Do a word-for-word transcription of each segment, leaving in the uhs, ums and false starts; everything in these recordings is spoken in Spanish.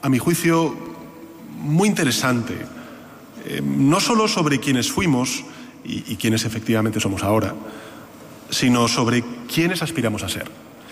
a mi juicio, muy interesante, eh, no solo sobre quienes fuimos y, y quienes efectivamente somos ahora, sino sobre quiénes aspiramos a ser.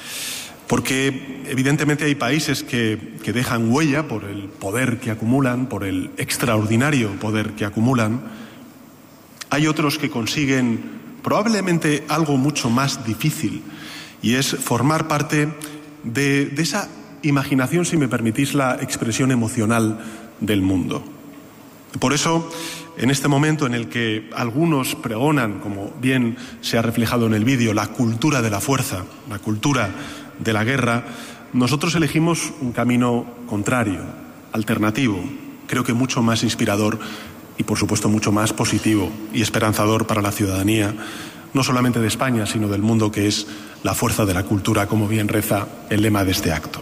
Porque evidentemente hay países que, que dejan huella por el poder que acumulan, por el extraordinario poder que acumulan. Hay otros que consiguen probablemente algo mucho más difícil, y es formar parte de, de esa imaginación, si me permitís la expresión emocional, del mundo. Por eso, en este momento en el que algunos pregonan, como bien se ha reflejado en el vídeo, la cultura de la fuerza, la cultura de la guerra, nosotros elegimos un camino contrario, alternativo, creo que mucho más inspirador y, por supuesto, mucho más positivo y esperanzador para la ciudadanía, no solamente de España, sino del mundo, que es la fuerza de la cultura, como bien reza el lema de este acto.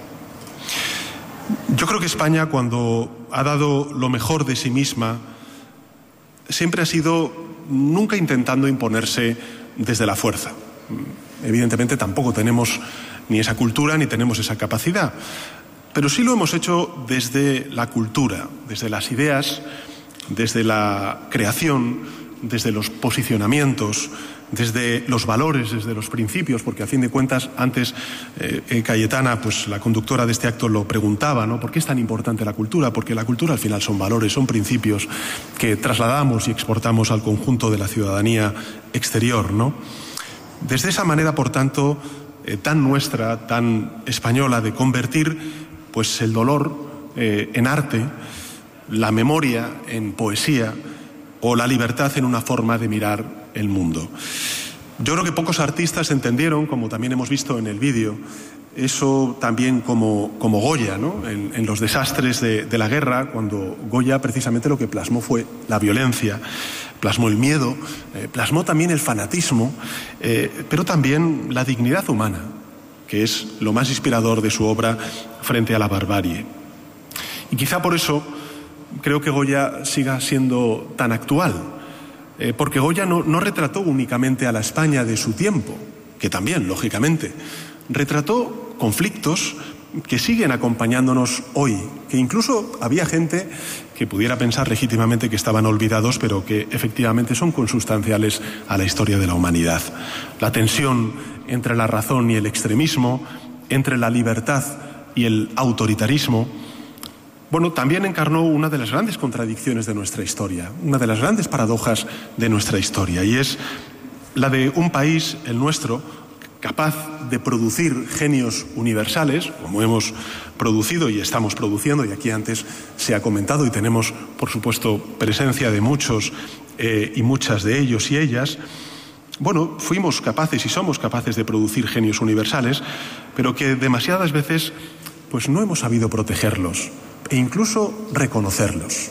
Yo creo que España, cuando ha dado lo mejor de sí misma, siempre ha sido nunca intentando imponerse desde la fuerza. Evidentemente tampoco tenemos ni esa cultura ni tenemos esa capacidad, pero sí lo hemos hecho desde la cultura, desde las ideas, desde la creación, desde los posicionamientos, desde los valores, desde los principios, porque a fin de cuentas antes eh, Cayetana, pues la conductora de este acto, lo preguntaba, ¿no? ¿Por qué es tan importante la cultura? Porque la cultura al final son valores, son principios que trasladamos y exportamos al conjunto de la ciudadanía exterior, ¿no? Desde esa manera, por tanto, eh, tan nuestra, tan española, de convertir pues el dolor eh, en arte, la memoria en poesía o la libertad en una forma de mirar el mundo. Yo creo que pocos artistas entendieron, como también hemos visto en el vídeo, eso también como, como Goya, ¿no? En, en los desastres de, de la guerra, cuando Goya precisamente lo que plasmó fue la violencia, plasmó el miedo, eh, plasmó también el fanatismo, eh, pero también la dignidad humana, que es lo más inspirador de su obra frente a la barbarie. Y quizá por eso creo que Goya siga siendo tan actual, eh, porque Goya no, no retrató únicamente a la España de su tiempo, que también, lógicamente, retrató conflictos que siguen acompañándonos hoy, que incluso había gente que pudiera pensar legítimamente que estaban olvidados, pero que efectivamente son consustanciales a la historia de la humanidad. La tensión entre la razón y el extremismo, entre la libertad y el autoritarismo, bueno, también encarnó una de las grandes contradicciones de nuestra historia, una de las grandes paradojas de nuestra historia, y es la de un país, el nuestro, capaz de producir genios universales, como hemos producido y estamos produciendo, y aquí antes se ha comentado, y tenemos, por supuesto, presencia de muchos eh, y muchas de ellos y ellas. Bueno, fuimos capaces y somos capaces de producir genios universales, pero que demasiadas veces pues no hemos sabido protegerlos e incluso reconocerlos.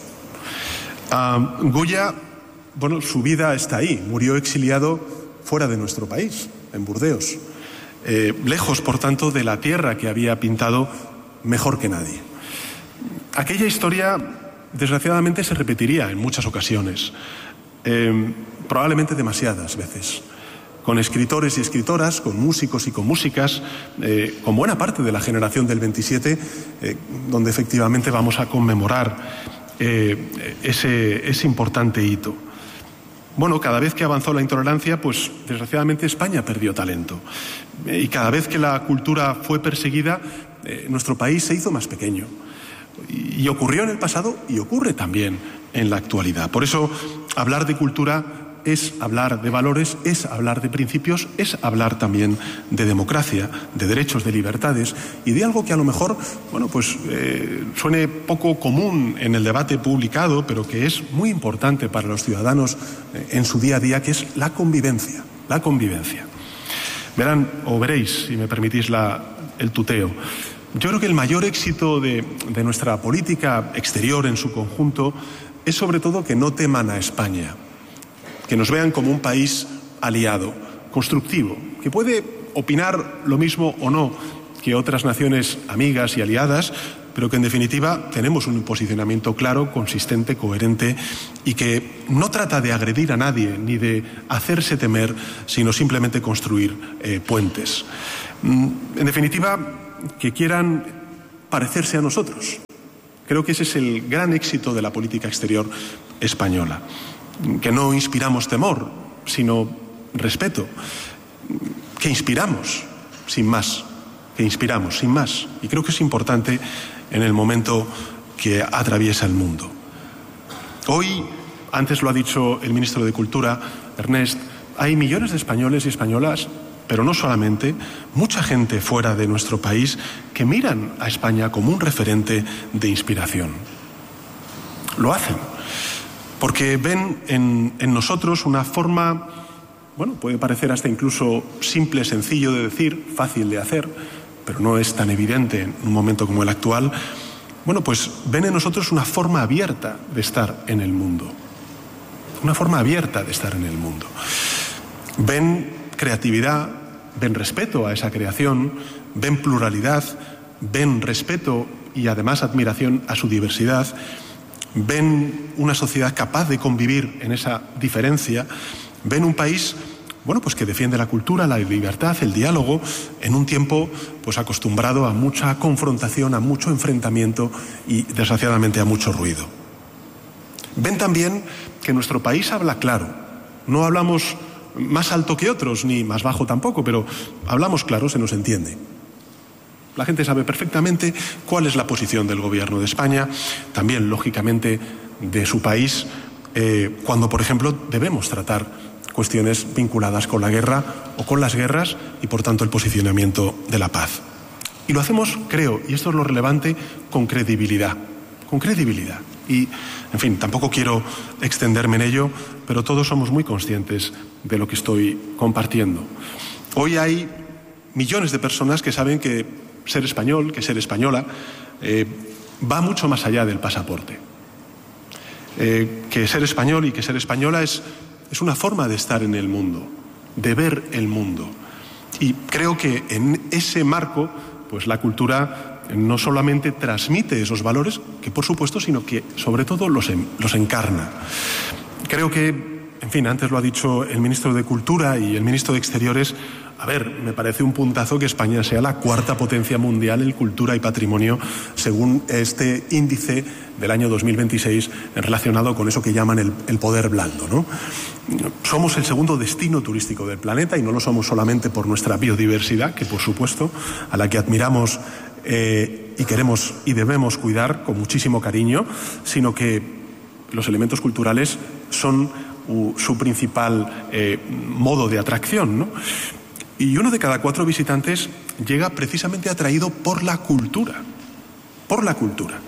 Uh, Goya, bueno, su vida está ahí, murió exiliado fuera de nuestro país, en Burdeos, eh, lejos, por tanto, de la tierra que había pintado mejor que nadie. Aquella historia, desgraciadamente, se repetiría en muchas ocasiones, eh, probablemente demasiadas veces, con escritores y escritoras, con músicos y con músicas, eh, con buena parte de la generación del veintisiete, eh, donde efectivamente vamos a conmemorar eh, ese, ese importante hito. Bueno, cada vez que avanzó la intolerancia, pues desgraciadamente España perdió talento. Eh, y cada vez que la cultura fue perseguida, eh, nuestro país se hizo más pequeño. Y, y ocurrió en el pasado y ocurre también en la actualidad. Por eso, hablar de cultura es hablar de valores, es hablar de principios, es hablar también de democracia, de derechos, de libertades y de algo que a lo mejor, bueno, pues eh, suene poco común en el debate publicado, pero que es muy importante para los ciudadanos eh, en su día a día, que es la convivencia, la convivencia. Verán, o veréis, si me permitís la, el tuteo, yo creo que el mayor éxito de, de nuestra política exterior en su conjunto es sobre todo que no teman a España, que nos vean como un país aliado, constructivo, que puede opinar lo mismo o no que otras naciones amigas y aliadas, pero que en definitiva tenemos un posicionamiento claro, consistente, coherente y que no trata de agredir a nadie ni de hacerse temer, sino simplemente construir eh, puentes. En definitiva, que quieran parecerse a nosotros, Creo que ese es el gran éxito de la política exterior española, que no inspiramos temor, sino respeto, que inspiramos, sin más, que inspiramos, sin más. Y creo que es importante en el momento que atraviesa el mundo. Hoy, antes lo ha dicho el ministro de Cultura, Ernest, hay millones de españoles y españolas, pero no solamente, mucha gente fuera de nuestro país que miran a España como un referente de inspiración. Lo hacen, porque ven en, en nosotros una forma, bueno, puede parecer hasta incluso simple, sencillo de decir, fácil de hacer, pero no es tan evidente en un momento como el actual. Bueno, pues ven en nosotros una forma abierta de estar en el mundo. Una forma abierta de estar en el mundo. Ven creatividad, ven respeto a esa creación, ven pluralidad, ven respeto y además admiración a su diversidad, ven una sociedad capaz de convivir en esa diferencia, ven un país, bueno, pues que defiende la cultura, la libertad, el diálogo, en un tiempo pues acostumbrado a mucha confrontación, a mucho enfrentamiento y desgraciadamente a mucho ruido. Ven también que nuestro país habla claro, no hablamos más alto que otros, ni más bajo tampoco, pero hablamos claro, se nos entiende. La gente sabe perfectamente cuál es la posición del Gobierno de España, también, lógicamente, de su país, eh, cuando, por ejemplo, debemos tratar cuestiones vinculadas con la guerra o con las guerras y, por tanto, el posicionamiento de la paz. Y lo hacemos, creo, y esto es lo relevante, con credibilidad, con credibilidad. Y, en fin, tampoco quiero extenderme en ello, pero todos somos muy conscientes de lo que estoy compartiendo. Hoy hay millones de personas que saben que ser español, que ser española, eh, va mucho más allá del pasaporte. Eh, que ser español y que ser española es, es una forma de estar en el mundo, de ver el mundo. Y creo que en ese marco, pues la cultura no solamente transmite esos valores, que por supuesto, sino que sobre todo los, en, los encarna. Creo que, en fin, antes lo ha dicho el ministro de Cultura y el ministro de Exteriores, a ver, me parece un puntazo que España sea la cuarta potencia mundial en cultura y patrimonio, según este índice del año dos mil veintiséis relacionado con eso que llaman el, el poder blando, ¿no? Somos el segundo destino turístico del planeta y no lo somos solamente por nuestra biodiversidad, que por supuesto, a la que admiramos eh, y queremos y debemos cuidar con muchísimo cariño, sino que los elementos culturales son uh, su principal eh, modo de atracción, ¿no? Y uno de cada cuatro visitantes llega precisamente atraído por la cultura, por la cultura.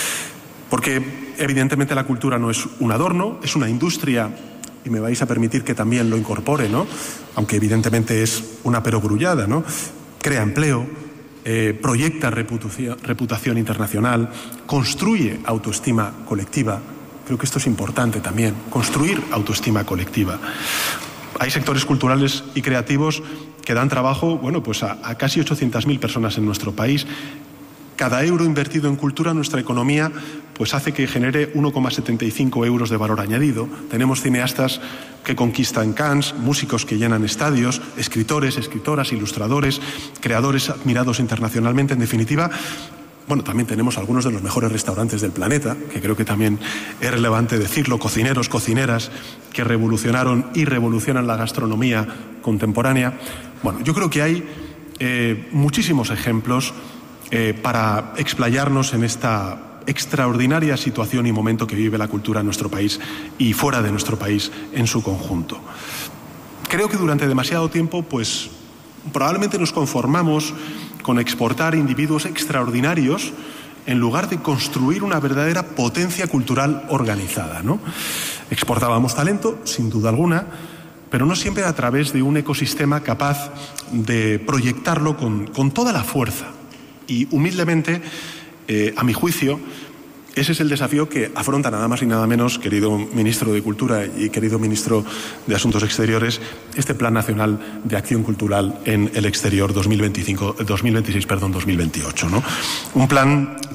Porque evidentemente la cultura no es un adorno, es una industria, y me vais a permitir que también lo incorpore, ¿no? Aunque evidentemente es una perogrullada, ¿no? Crea empleo, eh, proyecta reputación, reputación internacional, construye autoestima colectiva. Creo que esto es importante también, construir autoestima colectiva. Hay sectores culturales y creativos que dan trabajo, bueno, pues a, a casi ochocientas mil personas en nuestro país. Cada euro invertido en cultura en nuestra economía pues hace que genere uno coma setenta y cinco euros de valor añadido. Tenemos cineastas que conquistan Cannes, músicos que llenan estadios, escritores, escritoras, ilustradores, creadores admirados internacionalmente. En definitiva, bueno, también tenemos algunos de los mejores restaurantes del planeta, que creo que también es relevante decirlo, cocineros, cocineras que revolucionaron y revolucionan la gastronomía contemporánea. Bueno, yo creo que hay eh, muchísimos ejemplos eh, para explayarnos en esta extraordinaria situación y momento que vive la cultura en nuestro país y fuera de nuestro país en su conjunto. Creo que durante demasiado tiempo, pues probablemente nos conformamos con exportar individuos extraordinarios en lugar de construir una verdadera potencia cultural organizada, ¿no? Exportábamos talento, sin duda alguna, pero no siempre a través de un ecosistema capaz de proyectarlo con, con toda la fuerza. Y humildemente, eh, a mi juicio, ese es el desafío que afronta nada más y nada menos, querido ministro de Cultura y querido ministro de Asuntos Exteriores, este Plan Nacional de Acción Cultural en el Exterior dos mil veinticinco, dos mil veintiséis, perdón, dos mil veintiocho, ¿no? Un plan que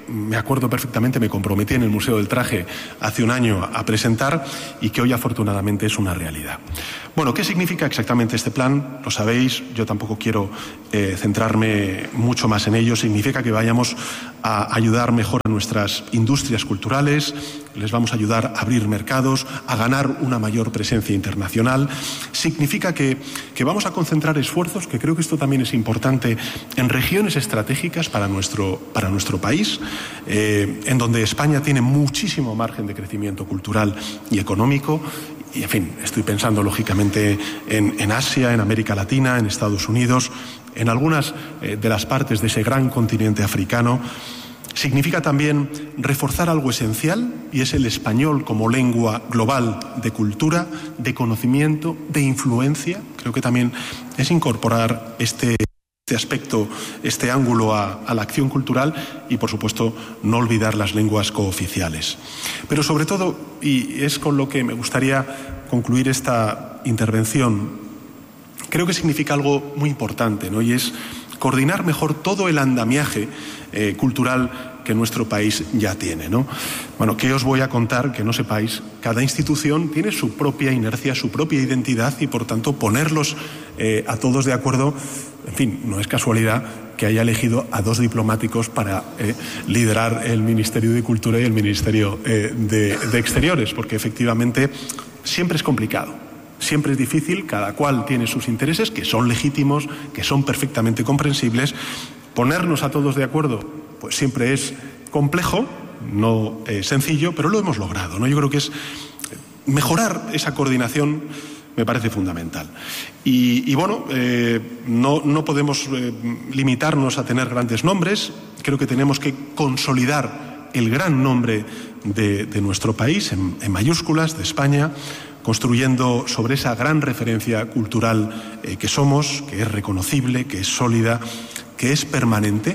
me acuerdo perfectamente, me comprometí en el Museo del Traje hace un año a presentar y que hoy afortunadamente es una realidad. Bueno, ¿qué significa exactamente este plan? Lo sabéis, yo tampoco quiero eh, centrarme mucho más en ello. Significa que vayamos a ayudar mejor a nuestras industrias culturales, les vamos a ayudar a abrir mercados, a ganar una mayor presencia internacional. Significa que, que vamos a concentrar esfuerzos, que creo que esto también es importante, en regiones estratégicas para nuestro, para nuestro país, eh, en donde España tiene muchísimo margen de crecimiento cultural y económico. Y, en fin, estoy pensando lógicamente en, en Asia, en América Latina, en Estados Unidos, en algunas eh, de las partes de ese gran continente africano. Significa también reforzar algo esencial, y es el español como lengua global de cultura, de conocimiento, de influencia. Creo que también es incorporar este, este aspecto, este ángulo a, a la acción cultural y, por supuesto, no olvidar las lenguas cooficiales. Pero sobre todo, y es con lo que me gustaría concluir esta intervención, creo que significa algo muy importante, ¿no? Y es coordinar mejor todo el andamiaje eh, cultural que nuestro país ya tiene, ¿no? Bueno, ¿qué os voy a contar que no sepáis? Cada institución tiene su propia inercia, su propia identidad y, por tanto, ponerlos eh, a todos de acuerdo, en fin, no es casualidad que haya elegido a dos diplomáticos para eh, liderar el Ministerio de Cultura y el Ministerio eh, de, de Exteriores, porque efectivamente siempre es complicado. Siempre es difícil, cada cual tiene sus intereses, que son legítimos, que son perfectamente comprensibles. Ponernos a todos de acuerdo, pues siempre es complejo, no eh, sencillo, pero lo hemos logrado, ¿no? Yo creo que es mejorar esa coordinación, me parece fundamental. Y, y bueno, eh, no, no podemos eh, limitarnos a tener grandes nombres. Creo que tenemos que consolidar el gran nombre de, de nuestro país, en, en mayúsculas, de España, construyendo sobre esa gran referencia cultural eh, que somos, que es reconocible, que es sólida, que es permanente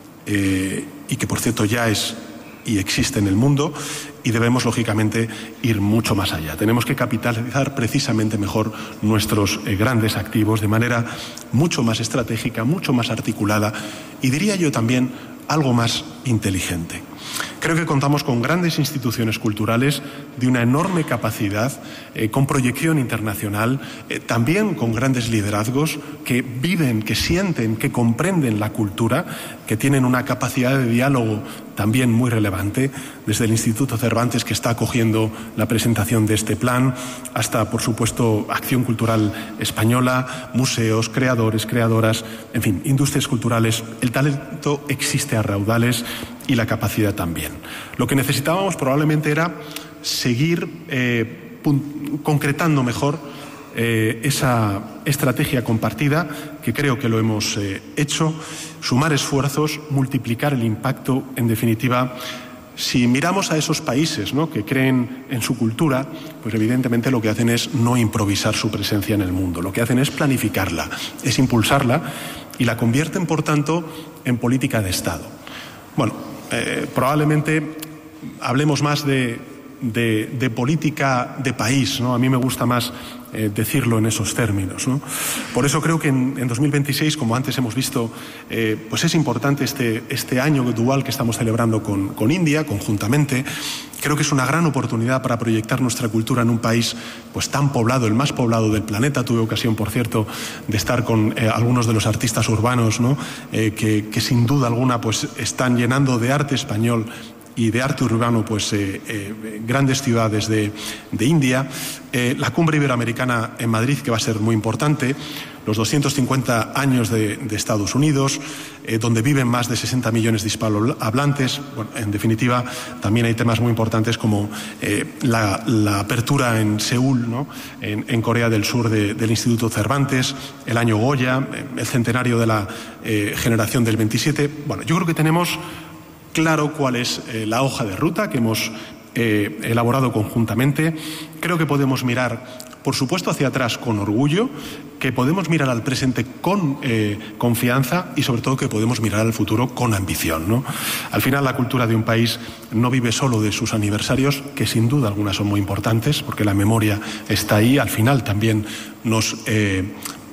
eh, y que, por cierto, ya es y existe en el mundo, y debemos, lógicamente, ir mucho más allá. Tenemos que capitalizar precisamente mejor nuestros eh, grandes activos de manera mucho más estratégica, mucho más articulada y, diría yo, también algo más inteligente. Creo que contamos con grandes instituciones culturales de una enorme capacidad, eh, con proyección internacional, eh, también con grandes liderazgos que viven, que sienten, que comprenden la cultura, que tienen una capacidad de diálogo también muy relevante, desde el Instituto Cervantes, que está acogiendo la presentación de este plan, hasta, por supuesto, Acción Cultural Española, museos, creadores, creadoras, en fin, industrias culturales. El talento existe a raudales y la capacidad también. Lo que necesitábamos probablemente era seguir eh, concretando mejor eh, esa estrategia compartida, que creo que lo hemos eh, hecho, sumar esfuerzos, multiplicar el impacto. En definitiva, si miramos a esos países, ¿no?, que creen en su cultura, pues evidentemente lo que hacen es no improvisar su presencia en el mundo, lo que hacen es planificarla, es impulsarla y la convierten, por tanto, en política de Estado. Bueno, eh, probablemente hablemos más de, de, de política de país, ¿no? A mí me gusta más eh, decirlo en esos términos, ¿no? Por eso creo que en, en dos mil veintiséis, como antes hemos visto, eh, pues es importante este, este año dual que estamos celebrando con, con India, conjuntamente. Creo que es una gran oportunidad para proyectar nuestra cultura en un país pues tan poblado, el más poblado del planeta. Tuve ocasión, por cierto, de estar con eh, algunos de los artistas urbanos, ¿no?, eh, que, que sin duda alguna pues están llenando de arte español y de arte urbano pues eh, eh, grandes ciudades de, de India, eh, la cumbre iberoamericana en Madrid, que va a ser muy importante, los doscientos cincuenta años de, de Estados Unidos, eh, donde viven más de sesenta millones de hispanohablantes. Bueno, en definitiva, también hay temas muy importantes como eh, la, la apertura en Seúl, ¿no?, en, en Corea del Sur, de, del Instituto Cervantes, el año Goya, el centenario de la eh, generación del veintisiete. Bueno, yo creo que tenemos claro cuál es eh, la hoja de ruta que hemos eh, elaborado conjuntamente. Creo que podemos mirar, por supuesto, hacia atrás con orgullo, que podemos mirar al presente con eh, confianza y, sobre todo, que podemos mirar al futuro con ambición, ¿no? Al final, la cultura de un país no vive solo de sus aniversarios, que sin duda algunas son muy importantes, porque la memoria está ahí. Al final también nos eh,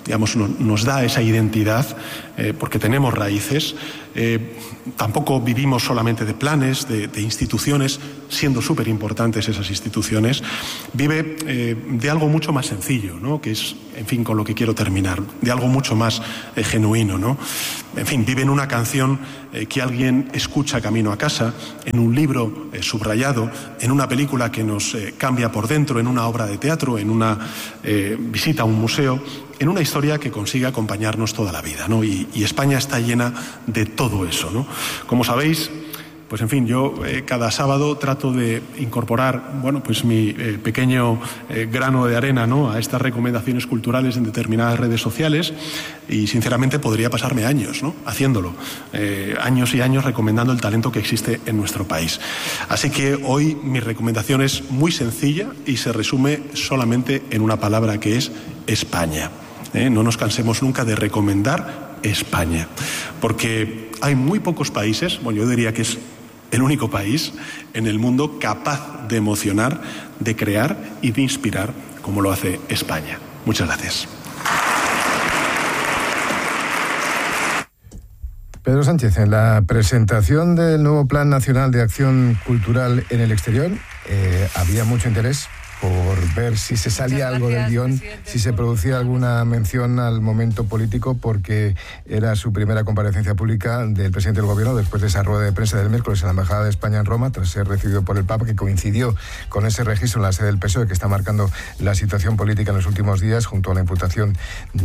digamos, no, nos da esa identidad, eh, porque tenemos raíces. Eh, tampoco vivimos solamente de planes, de, de instituciones, siendo súper importantes esas instituciones. Vive eh, de algo mucho más sencillo, ¿no? Que es, en fin, con lo que quiero terminar, de algo mucho más eh, genuino, ¿no? En fin, vive en una canción eh, que alguien escucha camino a casa, en un libro eh, subrayado, en una película que nos eh, cambia por dentro, en una obra de teatro, en una eh, visita a un museo, en una historia que consigue acompañarnos toda la vida, ¿no? Y, y España está llena de todo eso, ¿no? Como sabéis, pues en fin, yo eh, cada sábado trato de incorporar, bueno, pues mi eh, pequeño eh, grano de arena, ¿no?, a estas recomendaciones culturales en determinadas redes sociales, y sinceramente podría pasarme años, ¿no?, haciéndolo, eh, años y años recomendando el talento que existe en nuestro país. Así que hoy mi recomendación es muy sencilla y se resume solamente en una palabra, que es España. ¿Eh? No nos cansemos nunca de recomendar España, porque hay muy pocos países, bueno, yo diría que es el único país en el mundo capaz de emocionar, de crear y de inspirar como lo hace España. Muchas gracias. Pedro Sánchez, en la presentación del nuevo Plan Nacional de Acción Cultural en el Exterior, eh, había mucho interés por ver si se salía algo del guión, si se producía alguna mención al momento político, porque era su primera comparecencia pública del presidente del Gobierno después de esa rueda de prensa del miércoles en la Embajada de España en Roma, tras ser recibido por el Papa, que coincidió con ese registro en la sede del P S O E que está marcando la situación política en los últimos días, junto a la imputación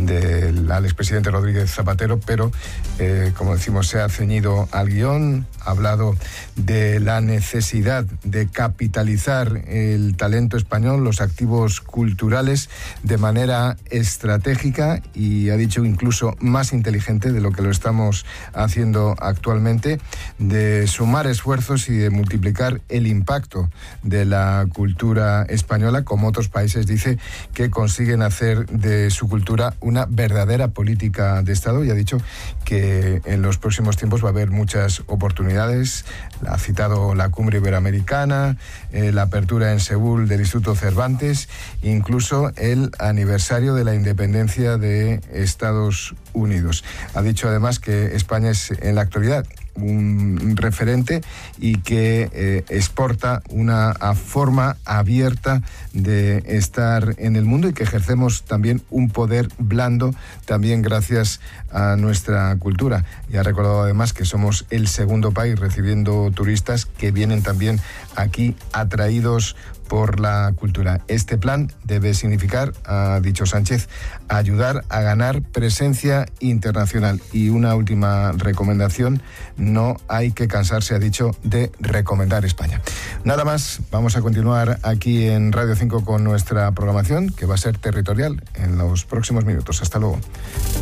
del al expresidente Rodríguez Zapatero, pero, eh, como decimos, se ha ceñido al guión, ha hablado de la necesidad de capitalizar el talento español, los activos culturales, de manera estratégica, y ha dicho incluso más inteligente de lo que lo estamos haciendo actualmente, de sumar esfuerzos y de multiplicar el impacto de la cultura española, como otros países, dice, que consiguen hacer de su cultura una verdadera política de Estado, y ha dicho que en los próximos tiempos va a haber muchas oportunidades. Ha citado la cumbre iberoamericana, eh, la apertura en Seúl del Instituto Cervantes, incluso el aniversario de la independencia de Estados Unidos. Ha dicho además que España es en la actualidad un referente y que eh, exporta una forma abierta de estar en el mundo, y que ejercemos también un poder blando también gracias a nuestra cultura. Y ha recordado además que somos el segundo país recibiendo turistas que vienen también aquí atraídos por la cultura. Este plan debe significar, ha dicho Sánchez, ayudar a ganar presencia internacional. Y una última recomendación: no hay que cansarse, ha dicho, de recomendar España. Nada más, vamos a continuar aquí en Radio cinco con nuestra programación, que va a ser territorial en los próximos minutos. Hasta luego.